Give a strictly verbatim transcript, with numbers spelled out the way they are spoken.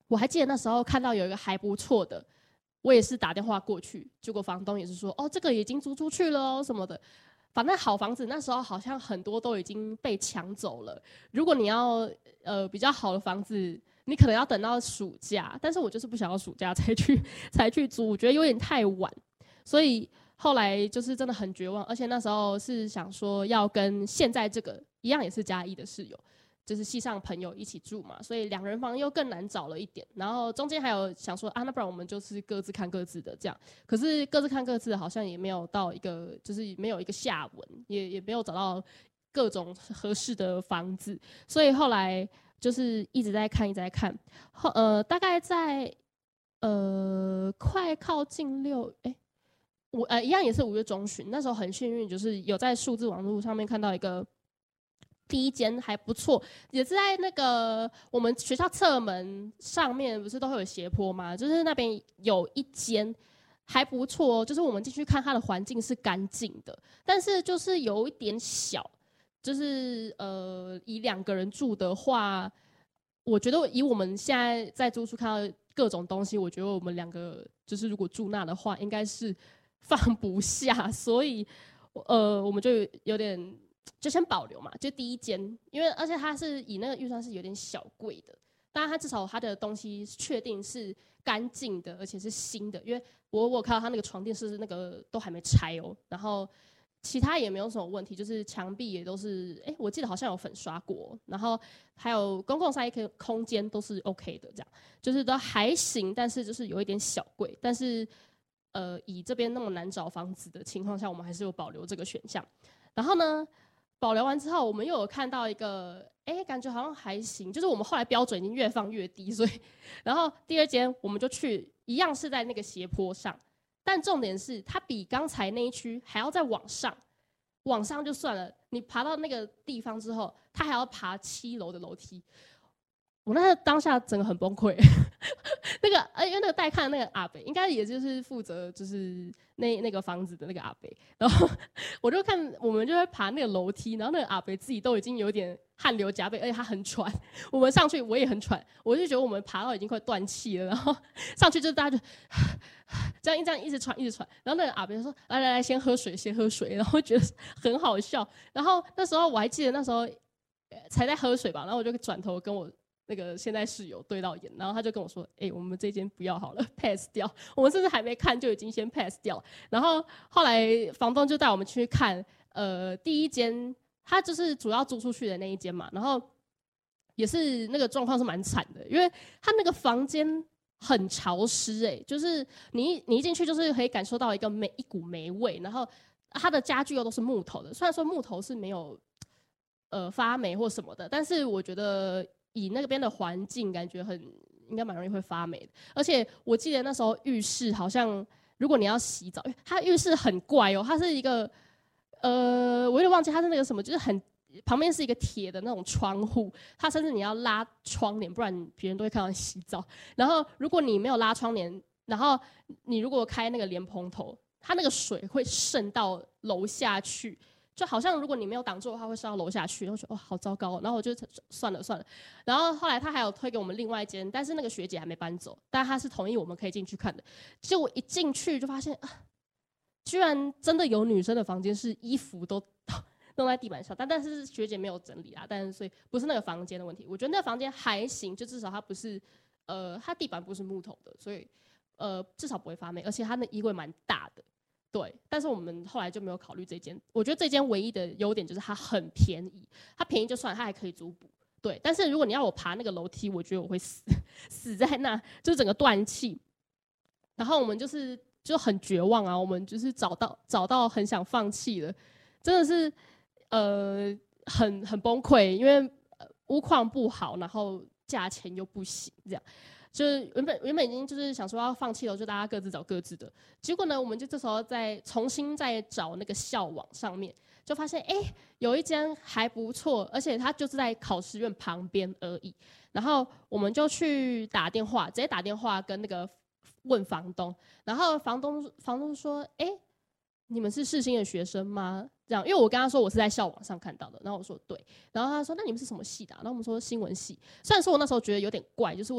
我还记得那时候看到有一个还不错的，我也是打电话过去，结果房东也是说，哦，这个已经租出去了哦什么的。反正好房子那时候好像很多都已经被抢走了。如果你要呃比较好的房子，你可能要等到暑假，但是我就是不想要暑假才去才去租，我觉得有点太晚，所以后来就是真的很绝望。而且那时候是想说要跟现在这个一样，也是嘉义的室友，就是系上朋友一起住嘛，所以两人房又更难找了一点。然后中间还有想说啊，那不然我们就是各自看各自的这样。可是各自看各自的，好像也没有到一个，就是没有一个下文，也也没有找到各种合适的房子，所以后来就是一直在看，一直在看。后呃，大概在呃快靠近六哎。我呃一样也是五月中旬，那时候很幸运，就是有在数字网络上面看到一个第一间还不错，也是在那个我们学校侧门上面不是都会有斜坡吗？就是那边有一间还不错，就是我们进去看它的环境是干净的，但是就是有一点小，就是呃以两个人住的话，我觉得以我们现在在租处看到各种东西，我觉得我们两个就是如果住那的话，应该是放不下，所以呃我们就有点。就先保留嘛，就第一间，因为而且它是以那个预算是有点小贵的，当然它至少它的东西确定是干净的，而且是新的，因为我我看到它那个床垫是那个都还没拆哦，然后其他也没有什么问题，就是墙壁也都是，哎，我记得好像有粉刷过，然后还有公共晒衣空间都是 OK 的，这样就是都还行，但是就是有一点小贵，但是呃以这边那么难找房子的情况下，我们还是有保留这个选项，然后呢。保留完之后，我们又有看到一个，哎，感觉好像还行，就是我们后来标准已经越放越低，所以，然后第二间我们就去，一样是在那个斜坡上，但重点是它比刚才那一区还要再往上，往上就算了，你爬到那个地方之后，它还要爬七楼的楼梯，我那当下整个很崩溃。那个呃，因为那个带看的那个阿北，应该也就是负责就是那那个房子的那个阿北，然后我就看我们就会爬那个楼梯，然后那个阿北自己都已经有点汗流浃背，而且他很喘，我们上去我也很喘，我就觉得我们爬到已经快断气了，然后上去就大家就这样一这样一直喘一直喘，然后那个阿北说来来来先喝水先喝水，然后觉得很好笑，然后那时候我还记得那时候才在喝水吧，然后我就转头跟我。那个现在室友对到眼，然后他就跟我说：“哎、欸，我们这间不要好了 ，pass 掉。我们甚至还没看就已经先 pass 掉。然后后来房东就带我们去看，呃，第一间他就是主要租出去的那一间嘛，然后也是那个状况是蛮惨的，因为他那个房间很潮湿、欸，哎，就是你你一进去就是可以感受到一个霉一股霉味，然后它的家具又都是木头的，虽然说木头是没有呃发霉或什么的，但是我觉得。”以那边的环境，感觉很应该蛮容易会发霉的。而且我记得那时候浴室好像，如果你要洗澡，它浴室很怪哦，它是一个呃，我有点忘记它是那个什么，就是很旁边是一个铁的那种窗户，它甚至你要拉窗帘，不然别人都会看到你洗澡。然后如果你没有拉窗帘，然后你如果开那个莲蓬头，它那个水会渗到楼下去。就好像如果你没有挡住的话，会上到楼下去，然后觉得哇好糟糕，然后我就算了算了。然后后来他还有推给我们另外一间，但是那个学姐还没搬走，但他是同意我们可以进去看的。结果一进去就发现啊，居然真的有女生的房间是衣服都弄在地板上，但但是学姐没有整理啊，但是所以不是那个房间的问题。我觉得那个房间还行，就至少它不是呃它地板不是木头的，所以呃至少不会发霉，而且它那衣柜蛮大的。对，但是我们后来就没有考虑这间。我觉得这间唯一的优点就是它很便宜，它便宜就算了，它还可以租补。对，但是如果你要我爬那个楼梯，我觉得我会死，死在那，就是整个断气。然后我们就是就很绝望啊，我们就是找到找到很想放弃了，真的是呃很很崩溃，因为屋况不好，然后价钱又不行，这样。就是原本原本已经就是想说要放弃了，就大家各自找各自的。结果呢，我们就这时候再重新再找那个校网上面，就发现哎、欸，有一间还不错，而且它就是在考试院旁边而已。然后我们就去打电话，直接打电话跟那个问房东，然后房东房东说，哎、欸，你们是世新的学生吗？这样，因为我跟他说我是在校网上看到的，然后我说对，然后他说那你们是什么系的、啊？然后我们说新闻系。虽然说我那时候觉得有点怪，就是。